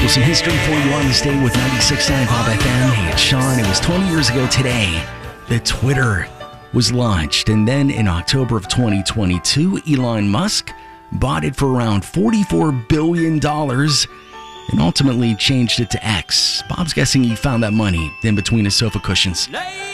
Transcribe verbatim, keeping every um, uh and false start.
Well, some history for you on this day with ninety-six point nine Pop F M. Hey, it's Sean. It was twenty years ago today that Twitter was launched. And then in October of twenty twenty-two, Elon Musk bought it for around forty-four billion dollars and ultimately changed it to X. Bob's guessing he found that money in between his sofa cushions.